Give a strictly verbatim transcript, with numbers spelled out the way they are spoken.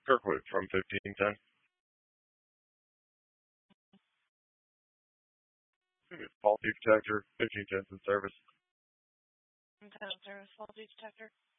Kirkwood from fifteen ten. Faulty detector, fifteen ten's in service. Antenna service, faulty detector.